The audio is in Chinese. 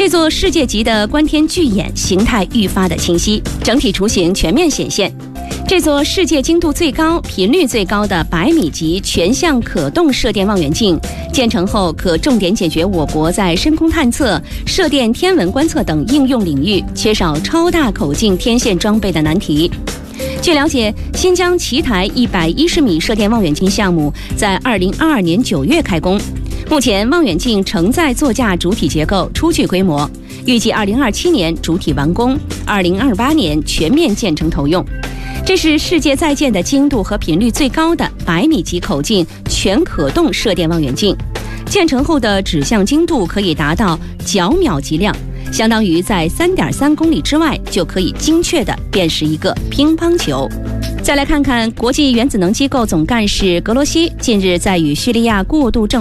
这座世界级的观天巨眼形态愈发的清晰，整体雏形全面显现。这座世界精度最高、频率最高的100米级全向可动射电望远镜，建成后可重点解决我国在深空探测、射电天文观测等应用领域缺少超大口径天线装备的难题。据了解，新疆奇台110米射电望远镜项目在2022年9月开工，目前望远镜承载座架主体结构初具规模，预计2027年主体完工，2028年全面建成投用。这是世界在建的精度和频率最高的100米级口径全可动射电望远镜，建成后的指向精度可以达到角秒级量，相当于在3.3公里之外就可以精确地辨识一个乒乓球。再来看看国际原子能机构总干事格罗西近日在与叙利亚过渡政